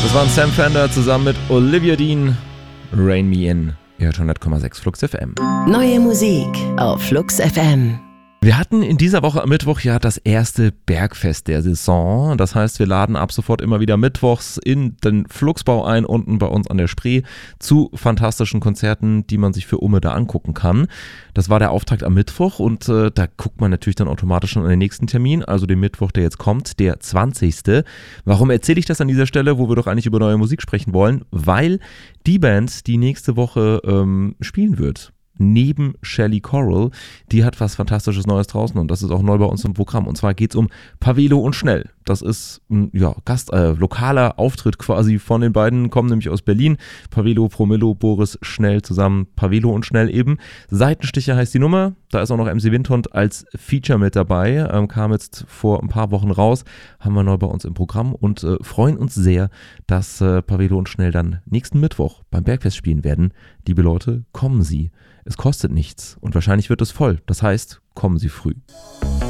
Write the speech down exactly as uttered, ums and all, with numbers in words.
Das waren Sam Fender zusammen mit Olivia Dean, Rain Me In. Ihr hört hundert Komma sechs Flux F M. Neue Musik auf Flux F M. Wir hatten in dieser Woche am Mittwoch ja das erste Bergfest der Saison. Das heißt, wir laden ab sofort immer wieder mittwochs in den Fluxbau ein, unten bei uns an der Spree, zu fantastischen Konzerten, die man sich für Umme da angucken kann. Das war der Auftakt am Mittwoch und äh, da guckt man natürlich dann automatisch schon an den nächsten Termin, also den Mittwoch, der jetzt kommt, der zwanzigste Warum erzähle ich das an dieser Stelle, wo wir doch eigentlich über neue Musik sprechen wollen? Weil die Band, die nächste Woche ähm, spielen wird, neben Shelley Coral, die hat was Fantastisches Neues draußen und das ist auch neu bei uns im Programm. Und zwar geht es um Pavelo und Schnell. Das ist ein ja, Gast, äh, lokaler Auftritt quasi von den beiden, kommen nämlich aus Berlin. Pavelo, Promillo, Boris Schnell zusammen, Pavelo und Schnell eben. Seitenstiche heißt die Nummer, da ist auch noch M C Windhund als Feature mit dabei, ähm, kam jetzt vor ein paar Wochen raus, haben wir neu bei uns im Programm und äh, freuen uns sehr, dass äh, Pavelo und Schnell dann nächsten Mittwoch beim Bergfest spielen werden. Liebe Leute, kommen Sie. Es kostet nichts und wahrscheinlich wird es voll. Das heißt, kommen Sie früh.